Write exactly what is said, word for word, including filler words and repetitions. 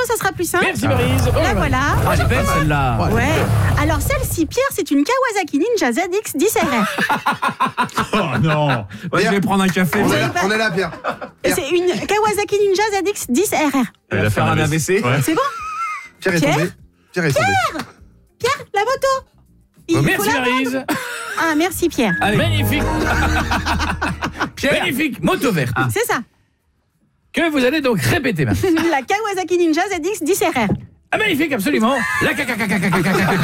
ça sera plus simple. Merci Maryse. Oh, La voilà. Ah, elle est belle celle-là. Ouais. Alors celle-ci, Pierre, c'est une Kawasaki Ninja Z X dix R R. Oh non. Ouais, je vais prendre un café. On Vous est avez là, pas- on est là, Pierre. Pierre, C'est une Kawasaki Ninja Z X dix R R. Elle va faire un A V C. Ouais. C'est bon? Pierre est Pierre tombé. Pierre est tombé. Pierre, la moto. Il faut Merci la vendre. Maryse. Ah, merci Pierre. Allez. Magnifique. Magnifique moto verte. C'est ça. Que vous allez donc répéter maintenant. La Kawasaki Ninja Z X dix R R. Ah magnifique, absolument. La caca caca caca caca caca.